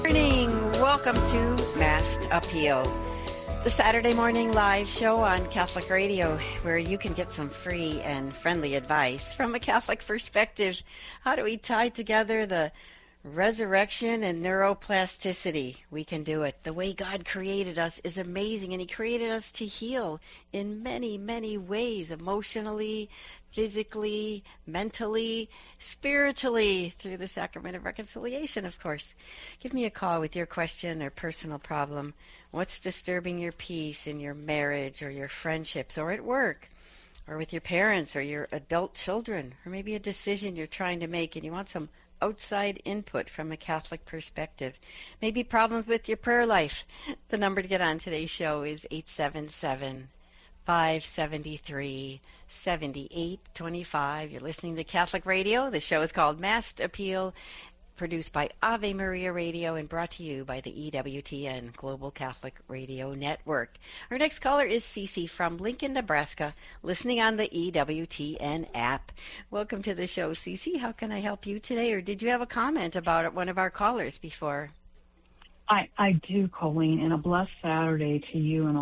Morning. Welcome to Masked Appeal, the Saturday morning live show on Catholic Radio, where you can get some free and friendly advice from a Catholic perspective. How do we tie together the resurrection and neuroplasticity? We can do it. The way God created us is amazing, and He created us to heal in many, many ways, emotionally, physically, mentally, spiritually, through the sacrament of reconciliation, of course. Give me a call with your question or personal problem. What's disturbing your peace in your marriage or your friendships or at work or with your parents or your adult children, or maybe a decision you're trying to make and you want some outside input from a Catholic perspective. Maybe problems with your prayer life. The number to get on today's show is 877-573-7825. You're listening to Catholic Radio. The show is called Masked Appeal, produced by Ave Maria Radio and brought to you by the EWTN Global Catholic Radio Network. Our next caller is Cece from Lincoln, Nebraska, listening on the EWTN app. Welcome to the show, Cece. How can I help you today? Or did you have a comment about one of our callers before? I do, Colleen, and a blessed Saturday to you and